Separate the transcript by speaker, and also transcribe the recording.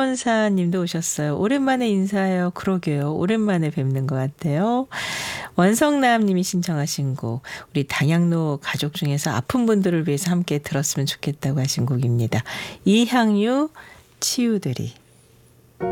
Speaker 1: 최권사님도 오셨어요. 오랜만에 인사해요. 그러게요. 오랜만에 뵙는 것 같아요. 원성남님이 신청하신 곡, 우리 당양로 가족 중에서 아픈 분들을 위해서 함께 들었으면 좋겠다고 하신 곡입니다. 이향유 치유들이.